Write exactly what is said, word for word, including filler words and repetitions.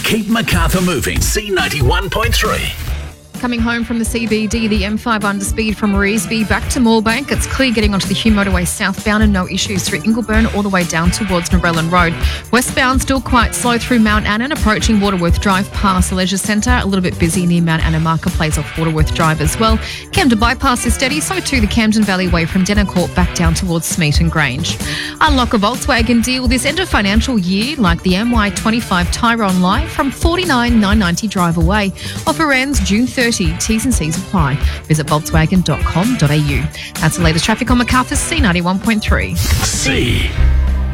Keep Macarthur moving. C ninety-one point three. Coming home from the C B D, the M five underspeed from Reesby back to Moorebank. It's clear getting onto the Hume motorway southbound and no issues through Ingleburn all the way down towards Narellan Road. Westbound still quite slow through Mount Annan, approaching Waterworth Drive past the Leisure Centre. A little bit busy near Mount Annan Marketplace off Waterworth Drive as well. Camden Bypass is steady, so too the Camden Valley Way from Dennercourt back down towards Smeaton Grange. Unlock a Volkswagen deal this end of financial year like the M Y twenty-five Tyrone Live from forty-nine thousand nine hundred ninety drive away. Offer ends June thirtieth. T's and C's apply. Visit volkswagen dot com dot a u. That's the latest traffic on Macarthur's C ninety-one point three. C.